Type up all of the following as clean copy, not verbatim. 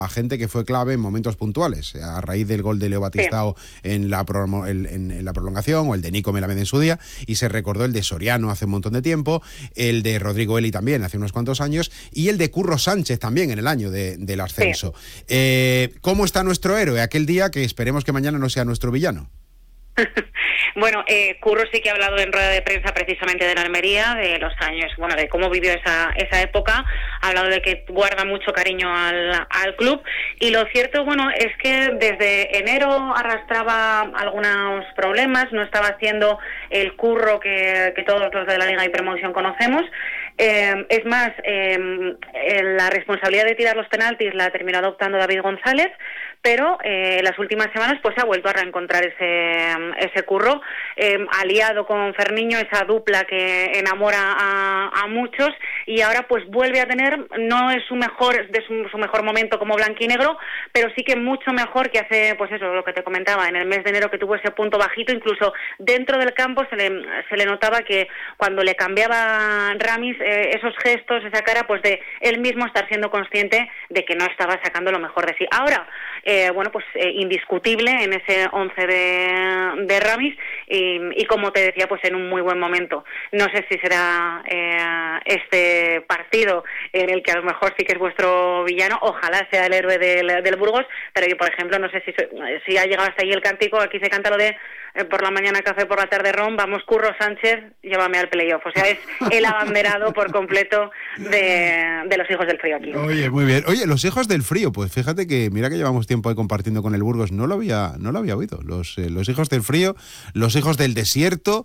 a gente que fue clave en momentos puntuales, a raíz del gol de Leo Batistao en la prolongación, o el de Nico Melamed en su día, y se recordó el de Soriano hace un montón de tiempo, el de Rodrigo Eli también hace unos cuantos años, y el de Curro Sánchez también en el año del ascenso. ¿Cómo está nuestro héroe aquel día, que esperemos que mañana no sea nuestro villano? Bueno, Curro sí que ha hablado en rueda de prensa precisamente de la Almería, de los años, bueno, de cómo vivió esa época. Ha hablado de que guarda mucho cariño al club, y lo cierto, bueno, es que desde enero arrastraba algunos problemas, no estaba haciendo el Curro que todos los de la Liga y Promoción conocemos. Es más, la responsabilidad de tirar los penaltis la ha terminado adoptando David González, pero las últimas semanas pues se ha vuelto a reencontrar ese Curro, aliado con Ferniño, esa dupla que enamora a muchos, y ahora pues vuelve a tener, no es su mejor momento como blanquinegro, pero sí que mucho mejor que hace, pues eso, lo que te comentaba, en el mes de enero, que tuvo ese punto bajito. Incluso dentro del campo se le notaba que cuando le cambiaba Ramis, esos gestos, esa cara, pues de él mismo estar siendo consciente de que no estaba sacando lo mejor de sí. Ahora, indiscutible en ese 11 de Ramis, y como te decía, pues en un muy buen momento. No sé si será este partido en el que a lo mejor sí que es vuestro villano, ojalá sea el héroe del Burgos, pero yo, por ejemplo, no sé si ha llegado hasta ahí el cántico. Aquí se canta lo de por la mañana café, por la tarde ron, vamos Curro Sánchez, llévame al playoff. O sea, es el abanderado por completo de los hijos del frío aquí. Oye, muy bien. Oye, los hijos del frío, pues fíjate que mira que llevamos tiempo ahí compartiendo con el Burgos, no lo había oído. Los hijos del frío, los hijos del desierto.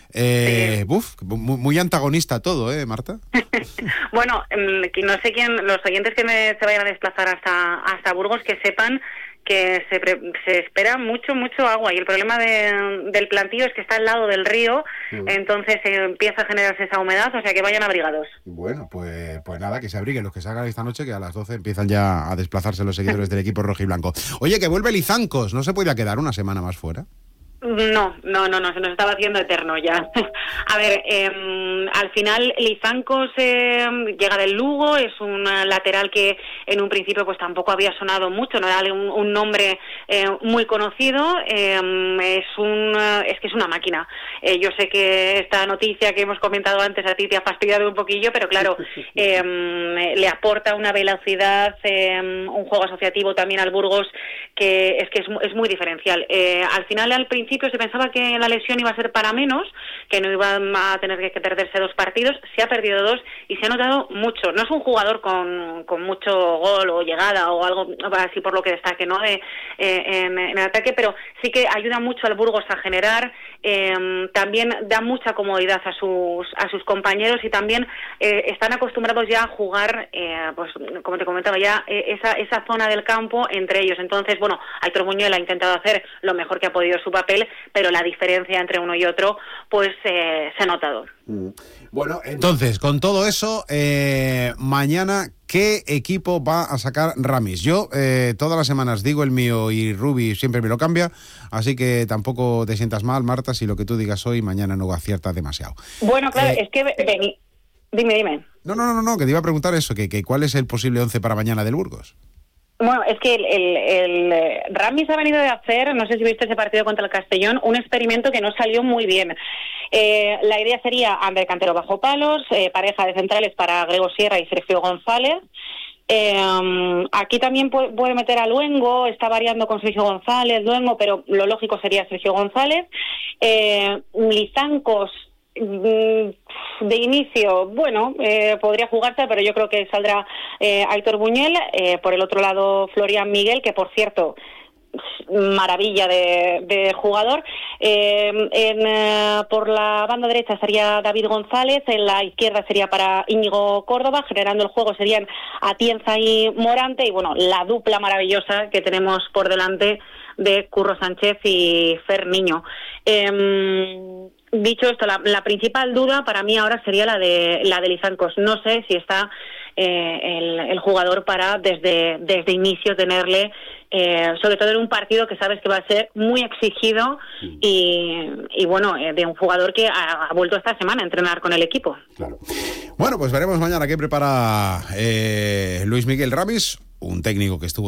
Muy antagonista todo, Marta. Bueno, no sé los oyentes que se vayan a desplazar hasta Burgos, que sepan que se espera mucho agua, y el problema del plantío es que está al lado del río, entonces empieza a generarse esa humedad, o sea que vayan abrigados. Bueno, pues nada, que se abriguen los que salgan esta noche, que a las 12 empiezan ya a desplazarse los seguidores del equipo rojiblanco. Oye, que vuelve Lizancos, ¿no se podría quedar una semana más fuera? No, se nos estaba haciendo eterno ya. A ver, al final Lizancos llega del Lugo, es un lateral que en un principio pues tampoco había sonado mucho, no era un nombre muy conocido, es que es una máquina. Yo sé que esta noticia que hemos comentado antes a ti te ha fastidiado un poquillo, pero claro, le aporta una velocidad, un juego asociativo también al Burgos que es muy diferencial. Al final, al principio se pensaba que la lesión iba a ser para menos, que no iba a tener que perderse 2 partidos, se ha perdido 2 y se ha notado mucho. No es un jugador con mucho gol o llegada o algo así por lo que destaque, ¿no? En el ataque, pero sí que ayuda mucho al Burgos a generar, también da mucha comodidad a sus compañeros, y también están acostumbrados ya a jugar, pues como te comentaba ya, esa zona del campo entre ellos. Entonces, bueno, Aitor Buñuel ha intentado hacer lo mejor que ha podido su papel, pero la diferencia entre uno y otro pues se ha notado. Bueno, entonces, con todo eso, mañana, ¿qué equipo va a sacar Ramis? Yo todas las semanas digo el mío y Rubi siempre me lo cambia, así que tampoco te sientas mal, Marta, si lo que tú digas hoy mañana no acierta demasiado. Bueno, claro, es que dime. No, que te iba a preguntar eso, que ¿cuál es el posible 11 para mañana del Burgos? Bueno, es que el Ramis ha venido de hacer, no sé si viste ese partido contra el Castellón, un experimento que no salió muy bien. La idea sería Ander Cantero bajo palos, pareja de centrales para Grego Sierra y Sergio González. Aquí también puede meter a Luengo, está variando con Sergio González, Luengo, pero lo lógico sería Sergio González. Lizancos, de inicio, bueno, podría jugarse, pero yo creo que saldrá Aitor Buñuel. Por el otro lado, Florian Miguel, que por cierto, maravilla de jugador. Por la banda derecha sería David González, en la izquierda sería para Íñigo Córdoba, generando el juego serían Atienza y Morante, y bueno, la dupla maravillosa que tenemos por delante de Curro Sánchez y Ferniño. Dicho esto, la principal duda para mí ahora sería la de Lizancos. No sé si está el jugador para desde inicio tenerle, sobre todo en un partido que sabes que va a ser muy exigido y bueno, de un jugador que ha vuelto esta semana a entrenar con el equipo. Claro. Bueno, pues veremos mañana qué prepara Luis Miguel Ramis, un técnico que estuvo